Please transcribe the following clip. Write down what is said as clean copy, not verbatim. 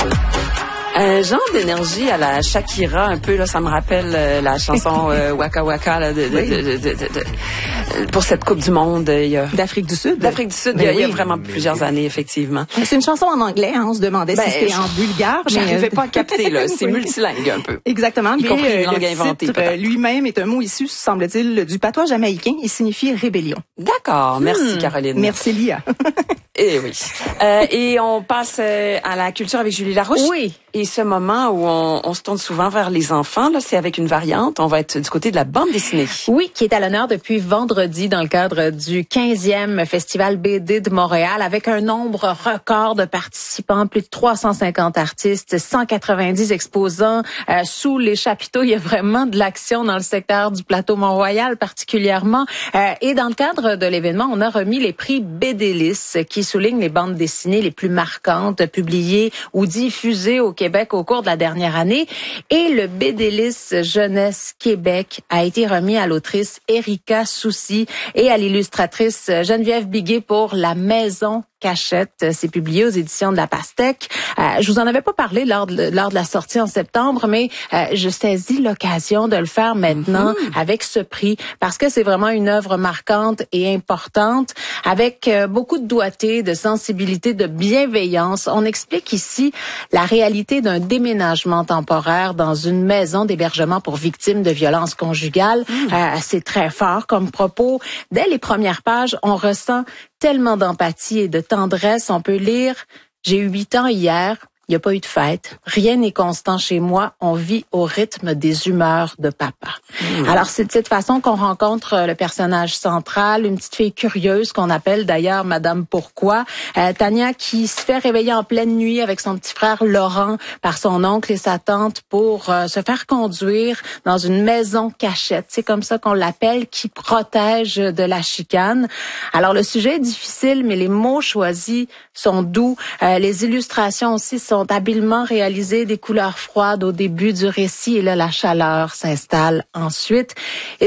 Un genre d'énergie à la Shakira, un peu, là, ça me rappelle la chanson Waka Waka là, pour cette Coupe du Monde. D'Afrique du Sud. D'Afrique du Sud, il y a vraiment plusieurs années, effectivement. C'est une chanson en anglais, hein, on se demandait si c'était en bulgare. J'arrivais pas à capter, là. C'est multilingue un peu. Exactement. Y compris une langue le inventée, titre lui-même est un mot issu, semble-t-il, du patois jamaïcain et signifie rébellion. D'accord. Merci, Caroline. Merci, Lia. Eh oui. Et on passe à la culture avec Julie Larouche. Oui. Et ce moment où on se tourne souvent vers les enfants, là, c'est avec une variante. On va être du côté de la bande dessinée. Oui, qui est à l'honneur depuis vendredi dans le cadre du 15e Festival BD de Montréal, avec un nombre record de participants, plus de 350 artistes, 190 exposants. Sous les chapiteaux, il y a vraiment de l'action dans le secteur du plateau Mont-Royal particulièrement. Et dans le cadre de l'événement, on a remis les prix BDLIS qui soulignent les bandes dessinées les plus marquantes, publiées ou diffusées au Québec au cours de la dernière année. Et le BDLIS Jeunesse Québec a été remis à l'autrice Erika Soucy et à l'illustratrice Geneviève Biguet pour La Maison Cachette. C'est publié aux éditions de La Pastèque. Je vous en avais pas parlé lors de la sortie en septembre, mais je saisis l'occasion de le faire maintenant avec ce prix parce que c'est vraiment une œuvre marquante et importante avec beaucoup de doigté, de sensibilité, de bienveillance. On explique ici la réalité d'un déménagement temporaire dans une maison d'hébergement pour victimes de violences conjugales. C'est très fort comme propos. Dès les premières pages, on ressent tellement d'empathie et de tendresse. On peut lire « J'ai eu 8 ans hier, il n'y a pas eu de fête. Rien n'est constant chez moi. On vit au rythme des humeurs de papa. » Alors, c'est de cette façon qu'on rencontre le personnage central, une petite fille curieuse qu'on appelle d'ailleurs Madame Pourquoi. Tania qui se fait réveiller en pleine nuit avec son petit frère Laurent par son oncle et sa tante pour se faire conduire dans une maison cachette. C'est comme ça qu'on l'appelle, qui protège de la chicane. Alors, le sujet est difficile, mais les mots choisis sont doux. Les illustrations aussi sont habilement réalisées, des couleurs froides au début du récit et là, la chaleur s'installe ensuite. Et